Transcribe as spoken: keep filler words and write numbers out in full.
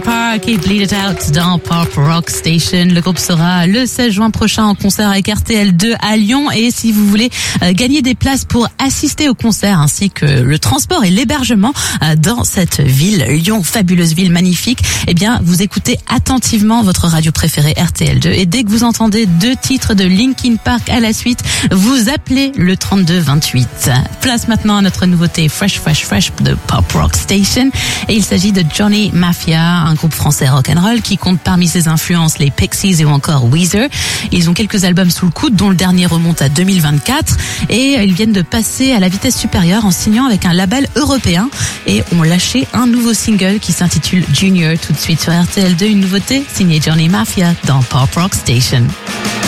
Park et Bleed It Out dans Pop Rock Station. Le groupe sera le seize juin prochain en concert avec R T L deux à Lyon. Et si vous voulez euh, gagner des places pour assister au concert ainsi que le transport et l'hébergement euh, dans cette ville, Lyon, fabuleuse ville magnifique, eh bien vous écoutez attentivement votre radio préférée R T L deux. Et dès que vous entendez deux titres de Linkin Park à la suite, vous appelez le trente-deux vingt-huit. Place maintenant à notre nouveauté Fresh Fresh Fresh de Pop Rock Station. Et il s'agit de Johnny Mafia, un groupe français rock'n'roll qui compte parmi ses influences les Pixies et encore Weezer. Ils ont quelques albums sous le coude, dont le dernier remonte à deux mille vingt-quatre. Et ils viennent de passer à la vitesse supérieure en signant avec un label européen et ont lâché un nouveau single qui s'intitule Junior. Tout de suite sur R T L deux, une nouveauté signée Johnny Mafia dans Pop Rock Station.